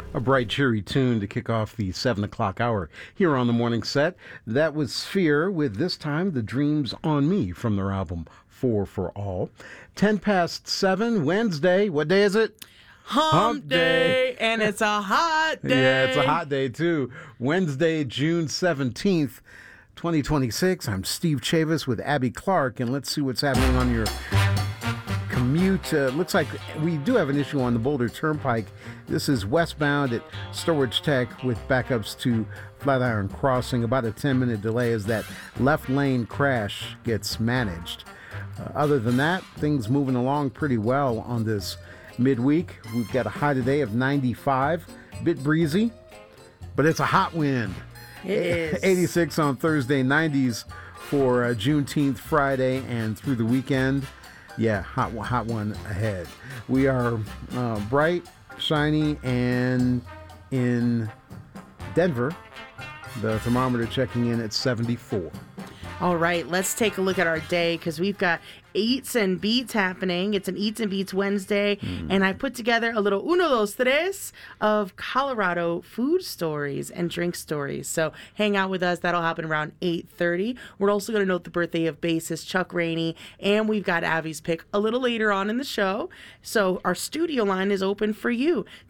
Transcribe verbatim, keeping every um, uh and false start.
A bright, cheery tune to kick off the seven o'clock hour here on the morning set. That was Sphere with this time The Dreams on Me from their album Four for All. Ten past seven, Wednesday. What day is it? Hump, Hump day. day, and it's a hot day. Yeah, it's a hot day too. Wednesday, June seventeenth, twenty twenty-six. I'm Steve Chavis with Abby Clark, and let's see what's happening on your commute. Uh, looks like we do have an issue on the Boulder Turnpike. This is westbound at Storage Tech with backups to Flatiron Crossing. About a ten minute delay as that left lane crash gets managed. Uh, other than that, things moving along pretty well on this midweek. We've got a high today of ninety-five, bit breezy, but it's a hot wind. It is. eighty-six on Thursday, nineties for uh, Juneteenth Friday and through the weekend. Yeah, hot, hot one ahead. We are uh, bright, shiny, and in Denver, the thermometer checking in at seventy-four. All right, let's take a look at our day because we've got Eats and Beats happening. It's an Eats and Beats Wednesday, mm. and I put together a little uno, dos, tres of Colorado food stories and drink stories. So hang out with us. That'll happen around eight thirty. We're also going to note the birthday of bassist Chuck Rainey, and we've got Abby's pick a little later on in the show. So our studio line is open for you.